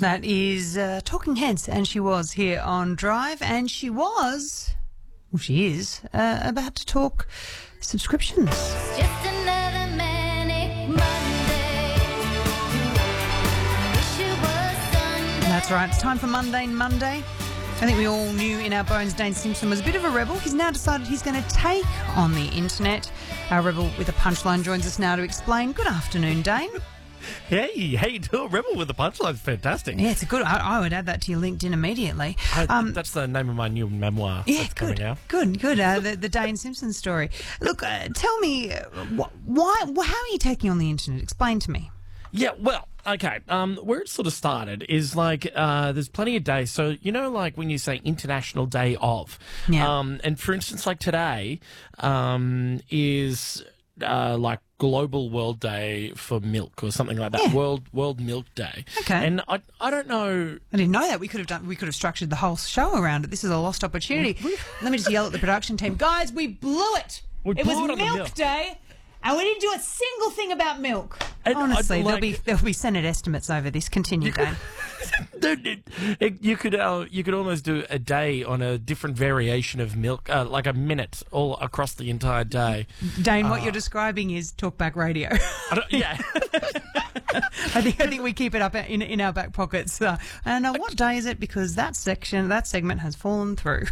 That is Talking Heads, and she was here on Drive, and she is about to talk subscriptions. Just another manic Monday. Wish it was Sunday. That's right, it's time for Mundane Monday. I think we all knew in our bones Dane Simpson was a bit of a rebel. He's now decided he's going to take on the internet. Our rebel with a punchline joins us now to explain. Good afternoon, Dane. Hey, how you doing? Rebel with the punchline's fantastic. Yeah, it's a good. I would add that to your LinkedIn immediately. That's the name of my new memoir that's coming out. Good. The Dane Simpson story. Look, tell me, why? How are you taking on the internet? Explain to me. Yeah, well, okay. Where it sort of started is like there's plenty of days. So like when you say International Day of, and for instance, like today is like Global World Day for Milk or something like that. Yeah. World Milk Day. Okay. And I don't know. I didn't know that. We could have structured the whole show around it. This is a lost opportunity. Let me just yell at the production team, guys. We blew it. It was blew it on the Milk milk. Day. And we didn't do a single thing about milk. And honestly, like- there'll be Senate estimates over this. Continue, Dane. You could almost do a day on a different variation of milk, like a minute all across the entire day. Dane, what you're describing is talkback radio. Yeah. I think we keep it up in our back pockets. And what day is it? Because that segment has fallen through.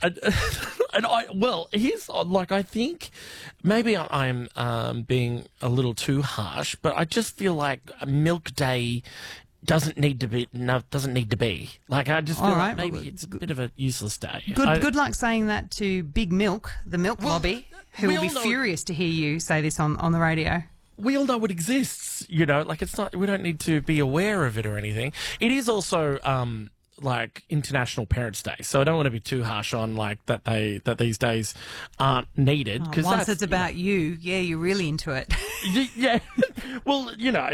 Here's like I think maybe I'm being a little too harsh, but I just feel like a Milk Day doesn't need to be. Like I just feel like maybe it's a bit of a useless day. Good luck saying that to Big Milk, the milk lobby, who will be furious to hear you say this on the radio. We all know it exists, like it's not. We don't need to be aware of it or anything. It is also like International Parents' Day, so I don't want to be too harsh on like that these days aren't needed because once it's about you, you're really into it. Yeah, well,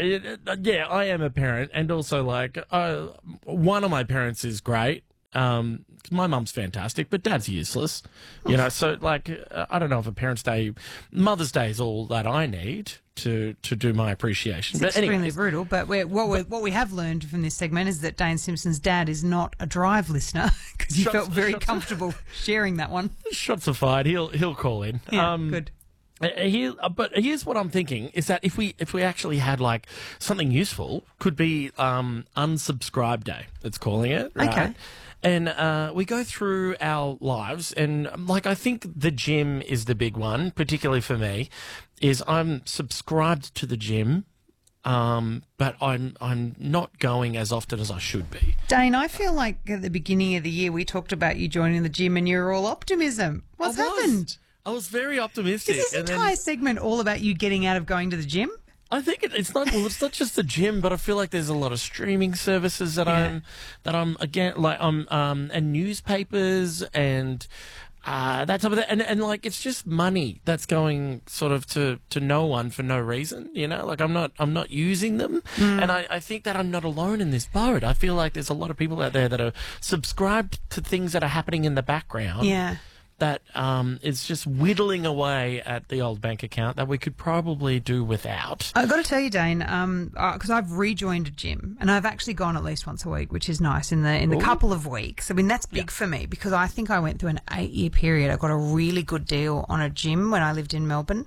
I am a parent, and also like one of my parents is great. My mum's fantastic, but Dad's useless. So like I don't know if a Parents' Day, Mother's Day is all that I need to do my appreciation. It's but extremely anyway, brutal. But what we have learned from this segment is that Dane Simpson's dad is not a Drive listener because he felt very comfortable sharing that one. Shots are fired. He'll call in. Yeah, good. But here's what I'm thinking is that if we actually had like something useful, could be Unsubscribe Day. It's calling it. Right? Okay. And we go through our lives, and like I think the gym is the big one, particularly for me. Is I'm subscribed to the gym, but I'm not going as often as I should be. Dane, I feel like at the beginning of the year we talked about you joining the gym and you're all optimism. What's happened? I was very optimistic. Is this entire segment all about you getting out of going to the gym? I think it's not. Well, it's not just the gym, but I feel like there's a lot of streaming services that I'm again like and newspapers and that type of thing. And like it's just money that's going sort of to no one for no reason. Like I'm not using them, and I think that I'm not alone in this boat. I feel like there's a lot of people out there that are subscribed to things that are happening in the background. Yeah. That is just whittling away at the old bank account that we could probably do without. I've got to tell you, Dane, because I've rejoined a gym and I've actually gone at least once a week, which is nice in the couple of weeks. I mean, that's big for me because I think I went through an 8-year period. I got a really good deal on a gym when I lived in Melbourne,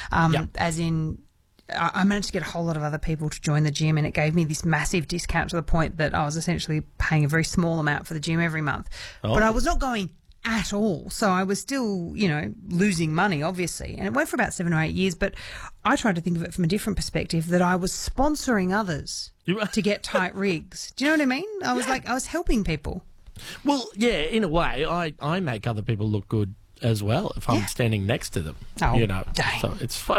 as in I managed to get a whole lot of other people to join the gym, and it gave me this massive discount to the point that I was essentially paying a very small amount for the gym every month. Oh. But I was not going at all. So I was still, losing money, obviously. And it went for about 7 or 8 years, but I tried to think of it from a different perspective, that I was sponsoring others to get tight rigs. Do you know what I mean? I was helping people. Well, yeah, in a way, I make other people look good as well if I'm standing next to them. Oh, dang. So it's fun.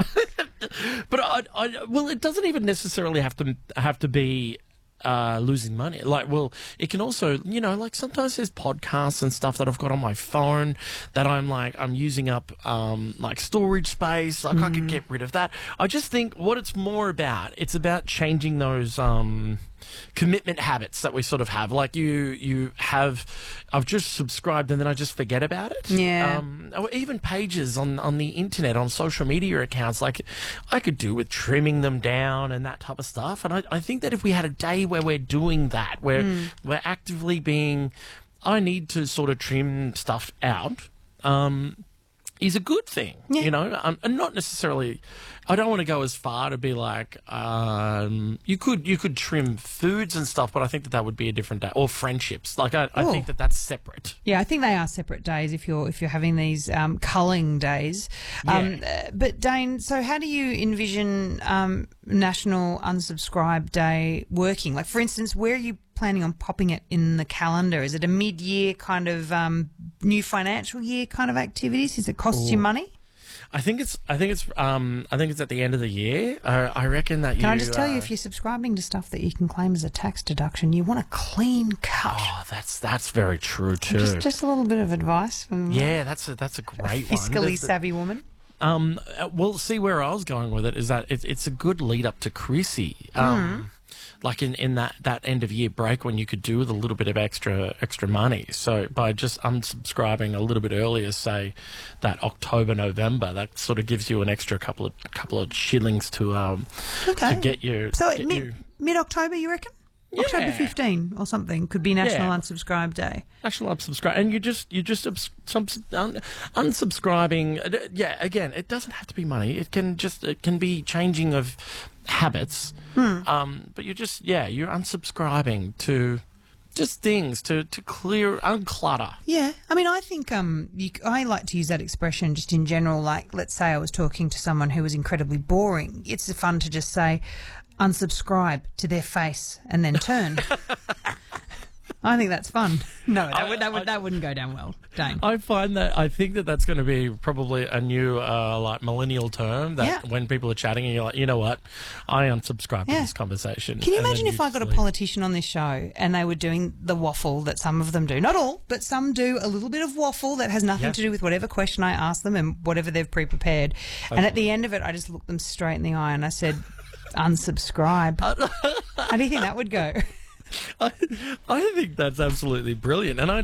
But it doesn't even necessarily have to be losing money. It can also, like sometimes there's podcasts and stuff that I've got on my phone that I'm using up, like storage space. Like I could get rid of that. I just think what it's more about, it's about changing those, commitment habits that we sort of have. Like I've just subscribed and then I just forget about it. Yeah. Or even pages on the internet, on social media accounts, like I could do with trimming them down and that type of stuff. And I think that if we had a day where we're doing that, where we're actively being, I need to sort of trim stuff out, is a good thing, you know, and not necessarily. I don't want to go as far to be like, you could trim foods and stuff, but I think that would be a different day, or friendships. Like I think that that's separate. Yeah, I think they are separate days if you're having these culling days. But Dane, so how do you envision National Unsubscribe Day working? Like, for instance, where are you planning on popping it in the calendar? Is it a mid-year kind of new financial year kind of activities? Does it cost you money? I think it's at the end of the year. I reckon that. Can I just tell you, if you're subscribing to stuff that you can claim as a tax deduction, you want a clean cut. Oh, that's very true too. Just a little bit of advice from that's a great one. fiscally savvy woman. Well, see where I was going with it is that it's a good lead up to Chrissy. Like in that end of year break when you could do with a little bit of extra money. So by just unsubscribing a little bit earlier, say that October, November, that sort of gives you an extra couple of shillings to get your. So mid October, you reckon? Yeah. October 15 or something could be National Unsubscribe Day. National Unsubscribe, and you just unsubscribing. Yeah, again, it doesn't have to be money. It can be changing of habits. But you're unsubscribing to just things to unclutter. Yeah, I mean, I think I like to use that expression just in general. Like, let's say I was talking to someone who was incredibly boring. It's fun to just say, unsubscribe to their face and then turn. I think that's fun. No, that wouldn't go down well, Dane. I think that's going to be probably a new like millennial term that when people are chatting and you're like, you know what, I unsubscribe to this conversation. Can you imagine if I got a politician on this show and they were doing the waffle that some of them do? Not all, but some do a little bit of waffle that has nothing to do with whatever question I ask them and whatever they've pre-prepared. And at the end of it, I just looked them straight in the eye and I said, unsubscribe. How do you think that would go? I think that's absolutely brilliant, and